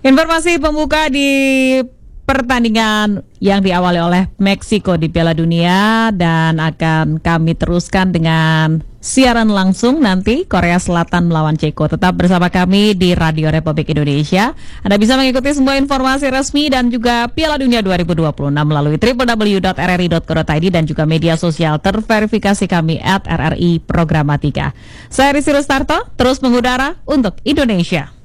Informasi pembuka di pertandingan yang diawali oleh Meksiko di Piala Dunia dan akan kami teruskan dengan siaran langsung nanti Korea Selatan melawan Ceko. Tetap bersama kami di Radio Republik Indonesia. Anda bisa mengikuti semua informasi resmi dan juga Piala Dunia 2026 melalui www.rri.co.id dan juga media sosial terverifikasi kami @RRI Programatika. Saya Risi Rustarto, terus mengudara untuk Indonesia.